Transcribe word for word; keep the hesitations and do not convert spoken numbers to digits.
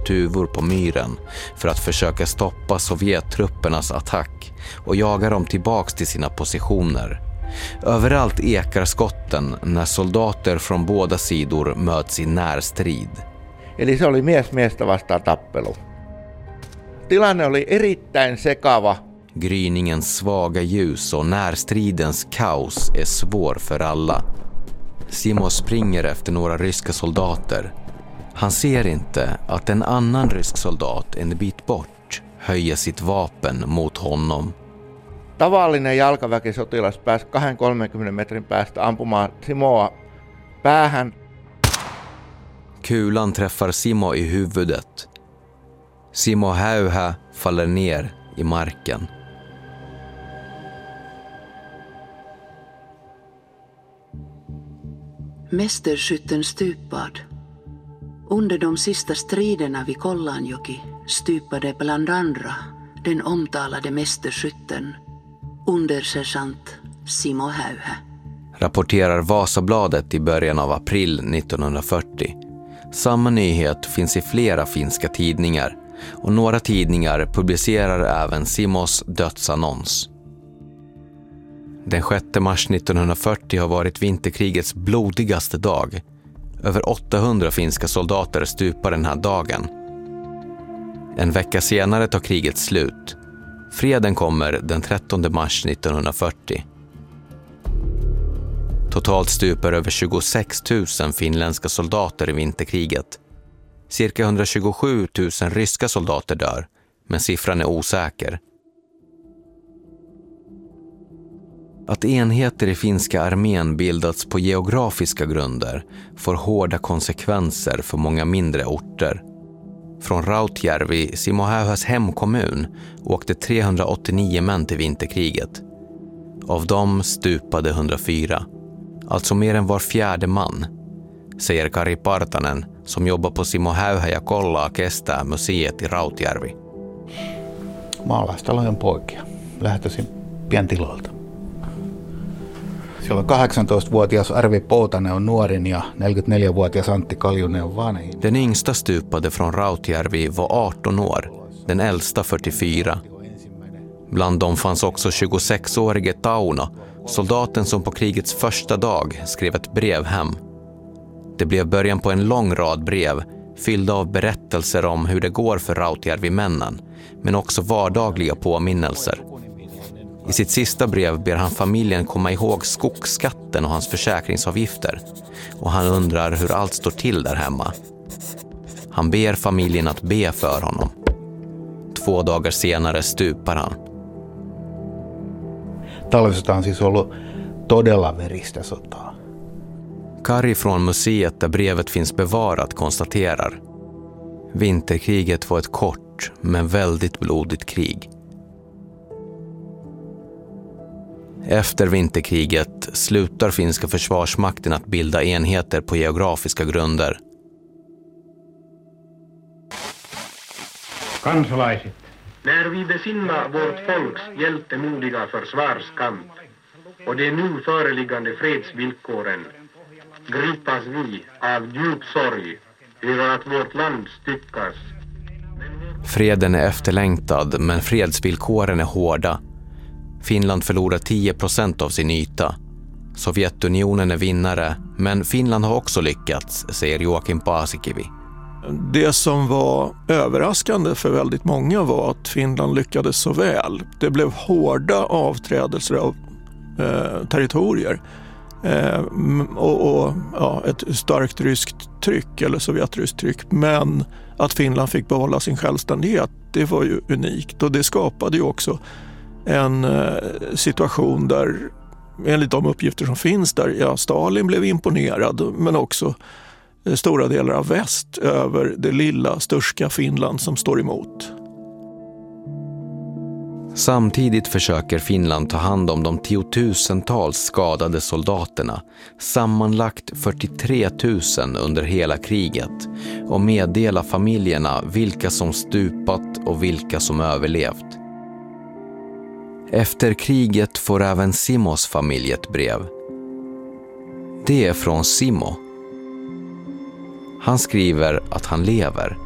tuvor på myren för att försöka stoppa Sovjettruppernas attack och jaga dem tillbaks till sina positioner. Överallt ekar skotten när soldater från båda sidor möts i närstrid. Eli se oli mies miestä vastaan tappelu. Tilanne oli erittäin sekava. Gryningens svaga ljus och närstridens kaos är svår för alla. Simo springer efter några ryska soldater. Han ser inte att en annan rysk soldat en bit bort höjer sitt vapen mot honom. Tavallinen jalkaväkisotilas pääsi kaksikymmentä kolmekymmentä metrin päästä ampumaan Simoa päähän. Kulan träffar Simo i huvudet. Simo Häyhä faller ner i marken. Mästerskytten stupad. Under de sista striderna vid Kollanjoki stupade bland andra den omtalade mästerskytten, undersergeant Simo Häyhä. Rapporterar Vasabladet i början av april nittonhundrafyrtio. Samma nyhet finns i flera finska tidningar och några tidningar publicerar även Simos dödsannons. Den sjätte mars nittonhundrafyrtio har varit vinterkrigets blodigaste dag. Över åttahundra finska soldater stupar den här dagen. En vecka senare tar kriget slut. Freden kommer den trettonde mars nittonhundrafyrtio. Totalt stupar över tjugosex tusen finländska soldater i vinterkriget. Cirka hundratjugosju tusen ryska soldater dör, men siffran är osäker. Att enheter i finska armén bildats på geografiska grunder får hårda konsekvenser för många mindre orter. Från Rautjärvi, Simo Häyhäs hemkommun, åkte trehundraåttionio män till vinterkriget. Av dem stupade hundrafyra, alltså mer än var fjärde man, säger Kari Partanen som jobbar på Simo Häyhä ja Kollaa kestää museet i Rautjärvi. Maalaistalojen poikia. Lähtöisin pientiloilta. Siellä on kahdeksantoistavuotias Arvi Poutanen on nuorin ja neljäkymmentäneljävuotias Antti Kaljunen on vanhin. Den yngsta stupade från Rautjärvi var arton år, den äldsta fyrtiofyra. Bland dem fanns också tjugosexårige Tauno, soldaten som på krigets första dag skrev ett brev hem. Det blev början på en lång rad brev, fyllda av berättelser om hur det går för Rautjärvi-männen, men också vardagliga påminnelser. I sitt sista brev ber han familjen komma ihåg skogsskatten och hans försäkringsavgifter, och han undrar hur allt står till där hemma. Han ber familjen att be för honom. Två dagar senare stupar han. Talvisota on siis ollut todella veristä sotaa. Kari från museet där brevet finns bevarat konstaterar: vinterkriget var ett kort men väldigt blodigt krig. Efter vinterkriget slutar finska försvarsmakten att bilda enheter på geografiska grunder. Kansalaiset. När vi besinnar vårt folks hjältemodiga försvarskamp och de nu föreliggande fredsvillkoren gripas vi av djup sorg över att vårt land styckas. Freden är efterlängtad, men fredsvillkoren är hårda. Finland förlorar tio procent av sin yta. Sovjetunionen är vinnare, men Finland har också lyckats, säger Joakim Paasikivi. Det som var överraskande för väldigt många var att Finland lyckades så väl. Det blev hårda avträdelser av eh, territorier eh, och, och ja, ett starkt ryskt tryck eller sovjetryskt tryck. Men att Finland fick behålla sin självständighet, det var ju unikt, och det skapade ju också en eh, situation där, enligt de uppgifter som finns där, ja, Stalin blev imponerad, men också stora delar av väst över det lilla, störska Finland som står emot. Samtidigt försöker Finland ta hand om de tiotusentals skadade soldaterna, sammanlagt fyrtiotre tusen under hela kriget, och meddela familjerna vilka som stupat och vilka som överlevt. Efter kriget får även Simos familj ett brev. Det är från Simo. Han skriver att han lever,